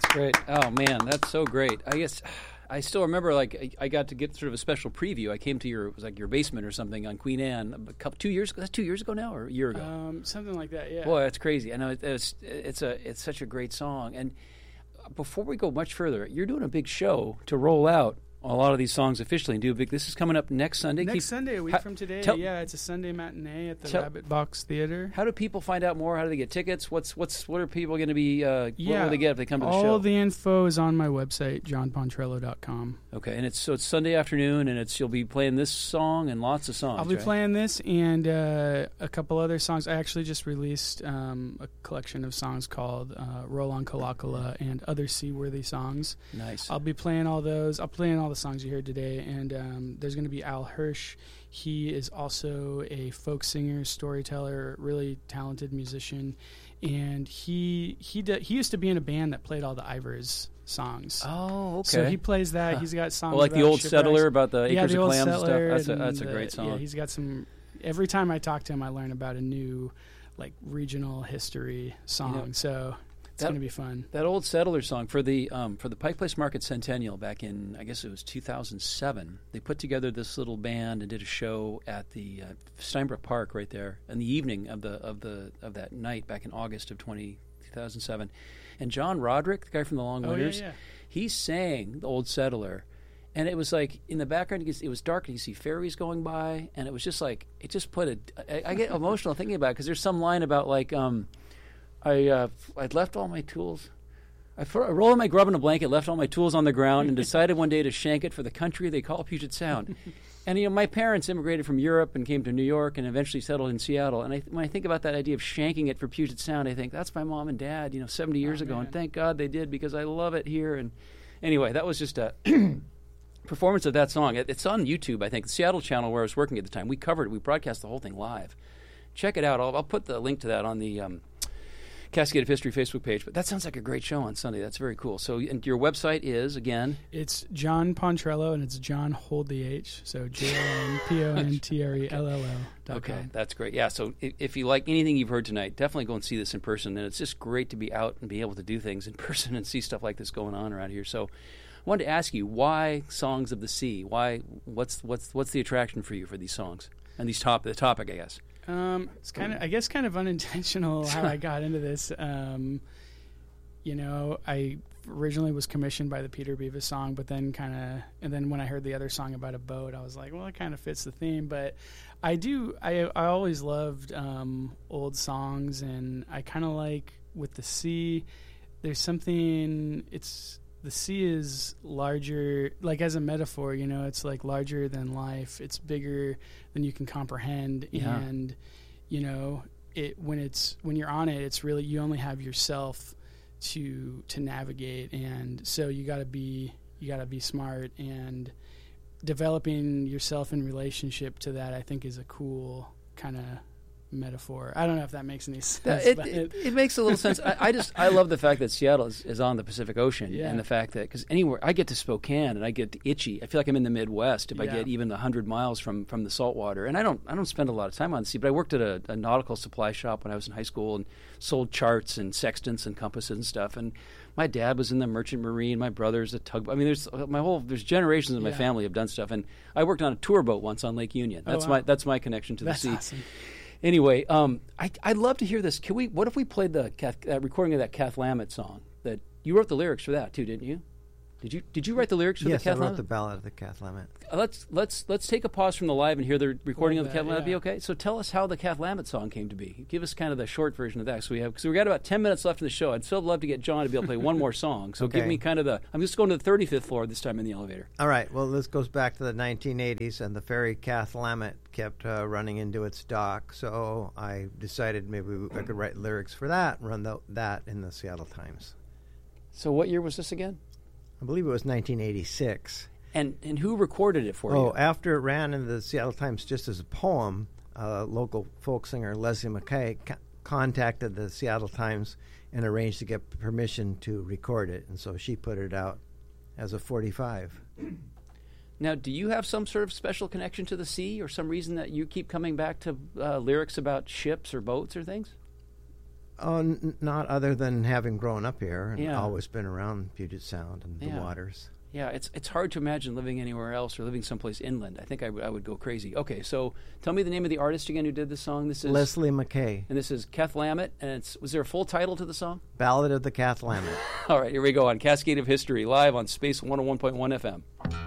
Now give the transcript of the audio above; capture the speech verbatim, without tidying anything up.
Great. Oh, man, that's so great. I guess I still remember, like, I, I got to get sort of a special preview. I came to your, it was like your basement or something on Queen Anne a couple, two years ago. That's two years ago now or a year ago? Um, something like that, yeah. Boy, that's crazy. I know it, it's, it's, a, it's such a great song. And before we go much further, you're doing a big show to roll out a lot of these songs officially and do a big. This is coming up next Sunday. Next Keep, Sunday, a week how, from today. tell, yeah, it's a Sunday matinee at the tell, Rabbit Box Theater. How do people find out more? How do they get tickets? What's what's what are people going to be? Uh, yeah, what will they get if they come to the all show? All the info is on my website, john pontrello dot com. Okay, and it's so it's Sunday afternoon, and it's you'll be playing this song and lots of songs. I'll be right? playing this and uh, a couple other songs. I actually just released um, a collection of songs called uh, "Roll on Kalakala" and other seaworthy songs. Nice. I'll be playing all those. I'll play all the songs you heard today, and um, there's going to be Al Hirsch. He is also a folk singer, storyteller, really talented musician, and he he de- he used to be in a band that played all the Ivors songs. Oh, okay. So he plays that. Huh. He's got songs well, like about the old shipwrecks. settler about the acres yeah, the of old clams and stuff. settler That's a and that's a the- great song. Yeah, he's got some. Every time I talk to him, I learn about a new, like, regional history song. You know, so it's that- going to be fun. That old settler song for the um, for the Pike Place Market Centennial back in, I guess it was two thousand seven. They put together this little band and did a show at the uh, Steinbrook Park right there in the evening of the of the of that night back in August of twenty, two thousand seven. And John Roderick, the guy from the Long Oh, Winters, yeah, yeah. he sang the old settler. And it was like in the background, you could see, it was dark, and you see ferries going by, and it was just like it just put a. I, I get emotional thinking about it because there's some line about like um, I uh, I'd left all my tools. I, I rolled my grub in a blanket, left all my tools on the ground, and decided one day to shank it for the country they call Puget Sound. And you know, my parents immigrated from Europe and came to New York, and eventually settled in Seattle. And I, when I think about that idea of shanking it for Puget Sound, I think that's my mom and dad, you know, seventy years Oh, ago, man. and thank God they did because I love it here. And anyway, that was just a. performance of that song. It, it's on YouTube, I think. The Seattle channel where I was working at the time. We covered it. We broadcast the whole thing live. Check it out. I'll, I'll put the link to that on the um, Cascade of History Facebook page. But that sounds like a great show on Sunday. That's very cool. So and your website is, again? It's John Pontrello, and it's John Hold the H. So J O N P O N T R E L L O dot Okay, com. that's great. Yeah, so if, if you like anything you've heard tonight, definitely go and see this in person. And it's just great to be out and be able to do things in person and see stuff like this going on around here. So I wanted to ask you, why Songs of the Sea? Why? What's what's what's the attraction for you for these songs and these top the topic? I guess. Um, it's kind of, I guess, kind of unintentional how I got into this. Um, you know, I originally was commissioned by the Peter Beavis song, but then kind of, and then when I heard the other song about a boat, I was like, well, it kind of fits the theme. But I do, I I always loved um, old songs, and I kind of like with the sea. There's something. It's the sea is larger, like as a metaphor, you know, it's like larger than life. It's bigger than you can comprehend. Yeah. And, you know, it when it's when you're on it, it's really, you only have yourself to to navigate. And so you got to be you got to be smart, and developing yourself in relationship to that, I think, is a cool kind of metaphor. I don't know if that makes any sense. It, but it, it makes a little sense. I, I just I love the fact that Seattle is, is on the Pacific Ocean, Yeah. and the fact that because anywhere I get to Spokane and I get itchy, I feel like I'm in the Midwest if I Yeah. get even a hundred miles from, from the saltwater. And I don't I don't spend a lot of time on the sea, but I worked at a, a nautical supply shop when I was in high school and sold charts and sextants and compasses and stuff. And my dad was in the merchant marine. My brother's a tugboat. I mean, there's my whole there's generations of my Yeah. family have done stuff. And I worked on a tour boat once on Lake Union. Oh, That's wow. my that's my connection to That's the sea. awesome. Anyway, um, I, I'd love to hear this. Can we? What if we played the Kath, uh, recording of that Kath Lammett song? That you wrote the lyrics for that too, didn't you? Did you? Did you write the lyrics for Yes, the Kath I wrote Lammett? the ballad of the Kath Lammett. Uh, let's let's let's take a pause from the live and hear the recording Love of the Kath that, Lammett. Be yeah. okay? So tell us how the Kath Lammett song came to be. Give us kind of the short version of that. So we have because we got about ten minutes left in the show. I'd still love to get John to be able to play one more song. So give Okay. me kind of the. I'm just going to the thirty-fifth floor this time in the elevator. All right. Well, this goes back to the nineteen eighties, and the ferry Kath Lammett kept uh, running into its dock. So I decided maybe I could write lyrics for that, run the, that in the Seattle Times. So what year was this again? I believe it was nineteen eighty-six. And and who recorded it for Oh, you? after it ran in the Seattle Times just as a poem, uh, local folk singer Leslie McKay co- contacted the Seattle Times and arranged to get permission to record it, and so she put it out as a forty-five. Now, do you have some sort of special connection to the sea, or some reason that you keep coming back to uh, lyrics about ships or boats or things? Oh, n- not other than having grown up here and Yeah. always been around Puget Sound and Yeah. the waters. Yeah, it's it's hard to imagine living anywhere else or living someplace inland. I think I, w- I would go crazy. Okay, so tell me the name of the artist again who did this song. This is Leslie McKay, and this is Kath Lammett. And it's was there a full title to the song? Ballad of the Kath Lammett. All right, here we go on Cascade of History live on Space one oh one point one F M.